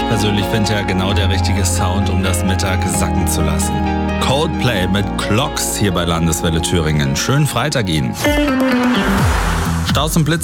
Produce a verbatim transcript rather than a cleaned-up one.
Ich persönlich finde ja genau der richtige Sound, um das Mittag sacken zu lassen. Coldplay mit Clocks hier bei Landeswelle Thüringen. Schönen Freitag Ihnen. Staus und Blitz